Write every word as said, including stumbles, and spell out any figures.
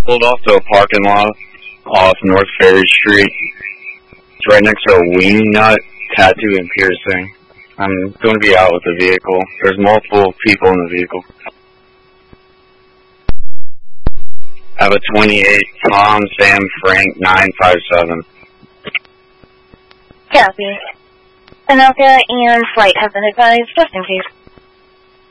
Pulled off to a parking lot off North Ferry Street. It's right next to a wing nut, tattoo and piercing. I'm going to be out with the vehicle. There's multiple people in the vehicle. I have a twenty-eight Tom Sam Frank nine five seven. Copy. Anelka and flight have been advised, just in case